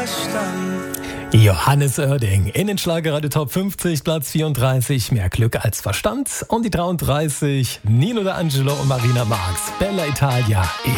Johannes Oerding in den Schlagerradio Top 50, Platz 34, mehr Glück als Verstand. Und die 33, Nino D'Angelo und Marina Marx, Bella Italia,